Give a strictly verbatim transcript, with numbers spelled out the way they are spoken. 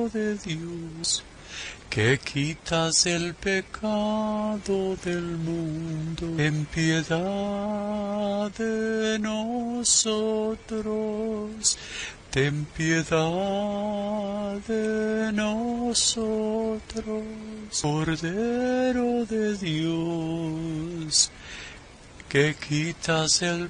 Cordero de Dios, que quitas el pecado del mundo, ten piedad de nosotros, ten piedad de nosotros, Cordero de Dios, que quitas el